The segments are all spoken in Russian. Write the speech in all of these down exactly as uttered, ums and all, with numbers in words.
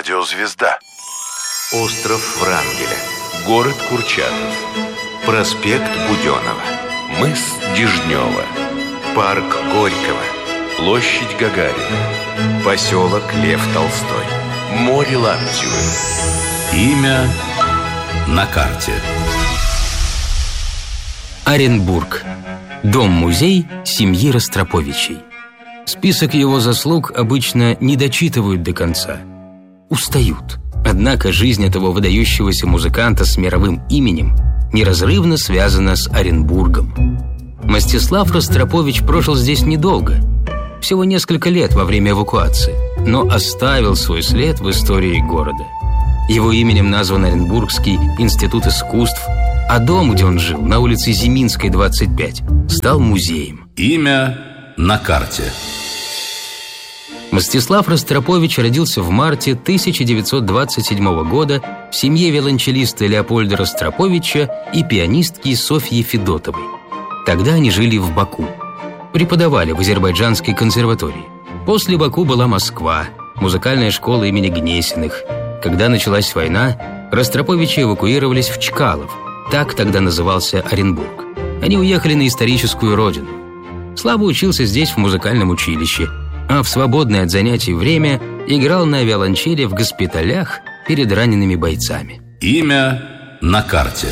Радиозвезда. Остров Врангеля. Город Курчатов. Проспект Буденова. Мыс Дежнева. Парк Горького. Площадь Гагарина. Поселок Лев Толстой. Море Лаптевы. Имя на карте. Оренбург. Дом-музей семьи Ростроповичей. Список его заслуг обычно не дочитывают до конца. Устают. Однако жизнь этого выдающегося музыканта с мировым именем неразрывно связана с Оренбургом. Мстислав Ростропович прожил здесь недолго, всего несколько лет во время эвакуации, но оставил свой след в истории города. Его именем назван Оренбургский институт искусств, а дом, где он жил, на улице Зиминской, двадцать пять, стал музеем. Имя на карте. Мстислав Ростропович родился в марте тысяча девятьсот двадцать седьмого года в семье виолончелиста Леопольда Ростроповича и пианистки Софьи Федотовой. Тогда они жили в Баку. Преподавали в Азербайджанской консерватории. После Баку была Москва, музыкальная школа имени Гнесиных. Когда началась война, Ростроповичи эвакуировались в Чкалов. Так тогда назывался Оренбург. Они уехали на историческую родину. Слава учился здесь в музыкальном училище, а в свободное от занятий время играл на виолончели в госпиталях перед ранеными бойцами. Имя на карте.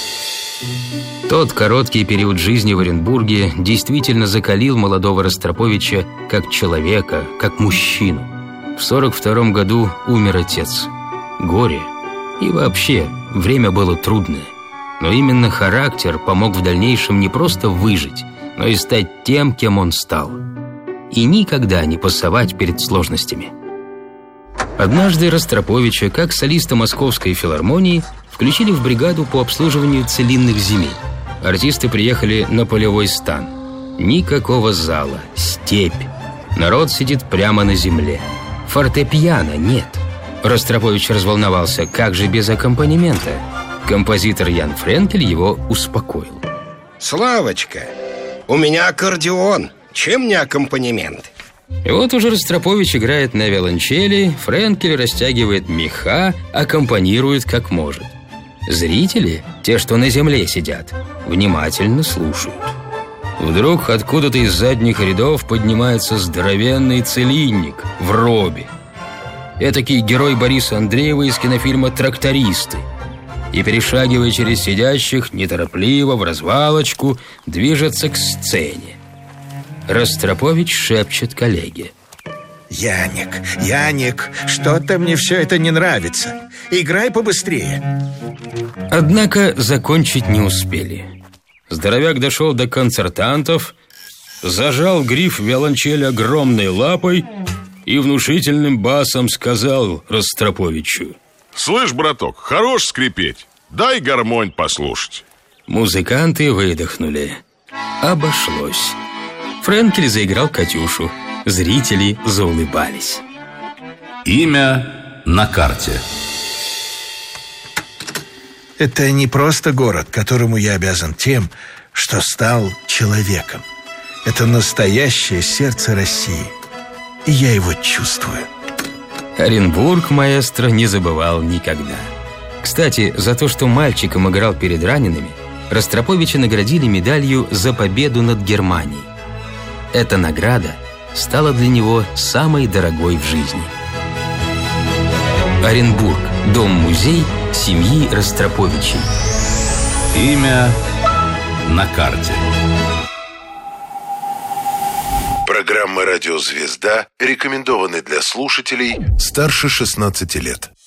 Тот короткий период жизни в Оренбурге действительно закалил молодого Ростроповича как человека, как мужчину. В сорок втором году умер отец. Горе. И вообще, время было трудное. Но именно характер помог в дальнейшем не просто выжить, но и стать тем, кем он стал. И никогда не пасовать перед сложностями. Однажды Ростроповича, как солиста Московской филармонии, включили в бригаду по обслуживанию целинных земель. Артисты приехали на полевой стан. Никакого зала, степь. Народ сидит прямо на земле. Фортепиано нет. Ростропович разволновался, как же без аккомпанемента? Композитор Ян Френкель его успокоил. Славочка, у меня аккордеон. Чем не аккомпанемент? И вот уже Ростропович играет на виолончели, Френкель растягивает меха, аккомпанирует как может. Зрители, те, что на земле сидят, внимательно слушают. Вдруг откуда-то из задних рядов поднимается здоровенный целинник в робе. Этакий герой Бориса Андреева из кинофильма «Трактористы». И, перешагивая через сидящих, неторопливо, в развалочку, движется к сцене. Ростропович шепчет коллеге: Яник, Яник, что-то мне все это не нравится. Играй побыстрее. Однако закончить не успели. Здоровяк дошел до концертантов, зажал гриф виолончели огромной лапой и внушительным басом сказал Ростроповичу: «Слышь, браток, хорош скрипеть. Дай гармонь послушать». Музыканты выдохнули. Обошлось. Френкель заиграл «Катюшу». Зрители заулыбались. Имя на карте. Это не просто город, которому я обязан тем, что стал человеком. Это настоящее сердце России. И я его чувствую. Оренбург маэстро не забывал никогда. Кстати, за то, что мальчиком играл перед ранеными, Ростроповича наградили медалью за победу над Германией. Эта награда стала для него самой дорогой в жизни. Оренбург. Дом-музей семьи Ростроповичей. Имя на карте. Программа «Радиозвезда» рекомендованы для слушателей старше шестнадцати лет.